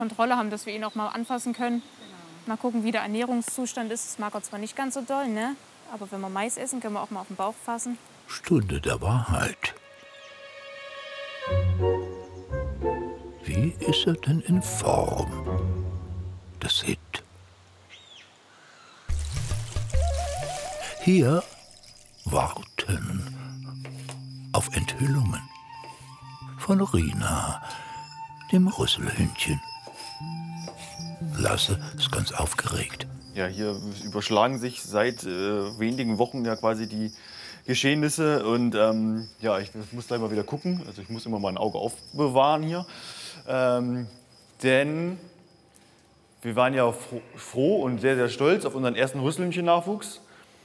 Kontrolle haben, dass wir ihn auch mal anfassen können. Mal gucken, wie der Ernährungszustand ist. Das mag er zwar nicht ganz so doll, ne? Aber wenn wir Mais essen, können wir auch mal auf den Bauch fassen. Stunde der Wahrheit. Wie ist er denn in Form? Das Hit. Hier warten auf Enthüllungen von Rina, dem Rüsselhündchen. Lasse ist ganz aufgeregt. Ja, hier überschlagen sich seit wenigen Wochen ja quasi die Geschehnisse. Und ja, ich muss gleich mal wieder gucken. Also ich muss immer mal ein Auge aufbewahren hier. Denn wir waren ja froh und sehr, sehr stolz auf unseren ersten Rüsselhündchen-Nachwuchs.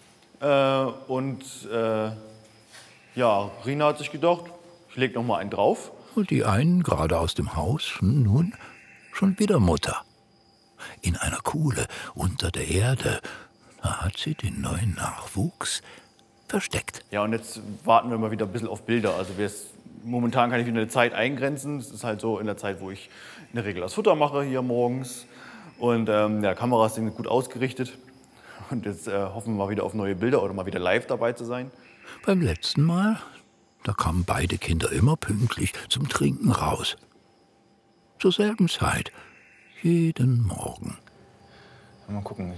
Ja, Rina hat sich gedacht, ich leg noch mal einen drauf. Und die einen gerade aus dem Haus, nun schon wieder Mutter. In einer Kuhle unter der Erde, da hat sie den neuen Nachwuchs versteckt. Ja, und jetzt warten wir mal wieder ein bisschen auf Bilder. Also momentan kann ich wieder eine Zeit eingrenzen. Es ist halt so in der Zeit, wo ich in der Regel das Futter mache hier morgens. Und ja, Kameras sind gut ausgerichtet. Und jetzt hoffen wir mal wieder auf neue Bilder oder mal wieder live dabei zu sein. Beim letzten Mal, da kamen beide Kinder immer pünktlich zum Trinken raus. Zur selben Zeit, jeden Morgen. Mal gucken.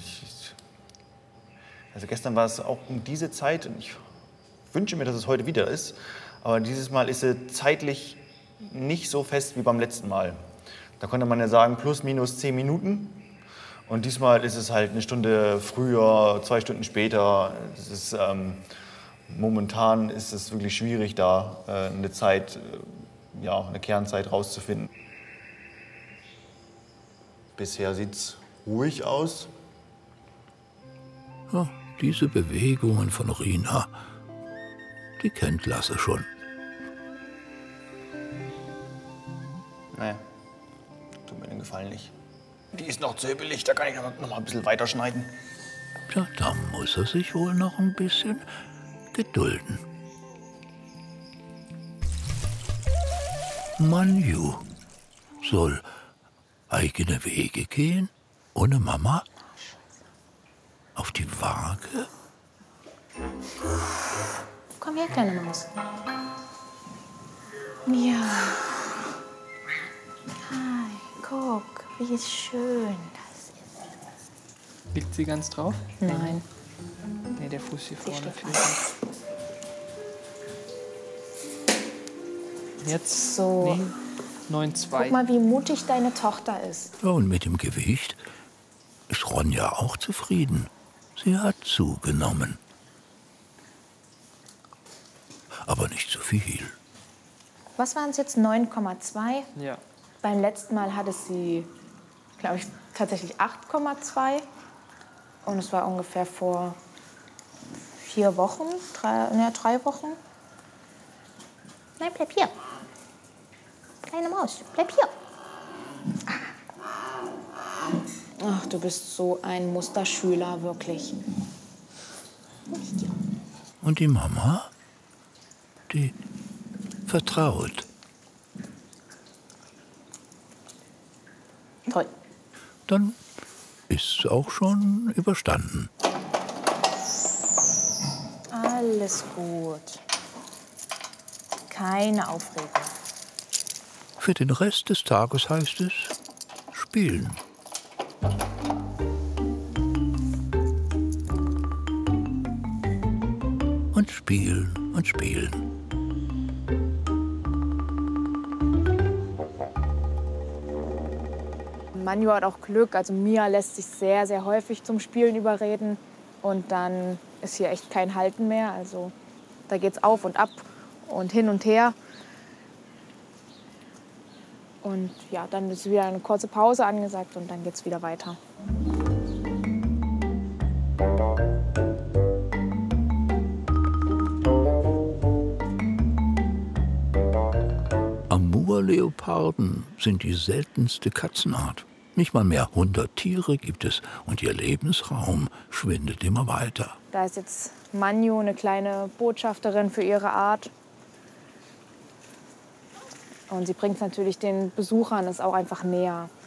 Also gestern war es auch um diese Zeit. Und ich wünsche mir, dass es heute wieder ist. Aber dieses Mal ist sie zeitlich nicht so fest wie beim letzten Mal. Da konnte man ja sagen, plus minus 10 Minuten. Und diesmal ist es halt eine Stunde früher, 2 Stunden später. Das ist, momentan ist es wirklich schwierig, da eine Zeit, ja, eine Kernzeit rauszufinden. Bisher sieht es ruhig aus. Ja, diese Bewegungen von Rina, die kennt Lasse schon. Nee, tut mir den Gefallen nicht. Die ist noch zu hibbelig, da kann ich noch mal ein bisschen weiterschneiden. Tja, da muss er sich wohl noch ein bisschen gedulden. Manju soll eigene Wege gehen, ohne Mama? Auf die Waage? Komm her, kleine Maus. Ja. Hi, guck, wie schön das ist. Liegt sie ganz drauf? Nein. Nee, der Fuß hier vorne steht fehlt. Jetzt So. nee, 9,2. Guck mal, wie mutig deine Tochter ist. Ja, und mit dem Gewicht ist Ronja auch zufrieden. Sie hat zugenommen. Aber nicht zu viel. Was waren es jetzt? 9,2? Ja. Beim letzten Mal hatte sie, glaube ich, tatsächlich 8,2. Und es war ungefähr vor 4 Wochen, 3 Wochen. Nein, bleib hier. Kleine Maus, bleib hier. Ach, du bist so ein Musterschüler, wirklich. Und die Mama, die vertraut. Toll. Dann ist es auch schon überstanden. Alles gut. Keine Aufregung. Für den Rest des Tages heißt es spielen. Und spielen und spielen. Manju hat auch Glück. Also Mia lässt sich sehr, sehr häufig zum Spielen überreden. Und dann ist hier echt kein Halten mehr. Also da geht's auf und ab und hin und her. Und ja, dann ist wieder eine kurze Pause angesagt und dann geht's wieder weiter. Amur-Leoparden sind die seltenste Katzenart. Nicht mal mehr 100 Tiere gibt es und ihr Lebensraum schwindet immer weiter. Da ist jetzt Manju eine kleine Botschafterin für ihre Art. Und sie bringt es natürlich den Besuchern es auch einfach näher.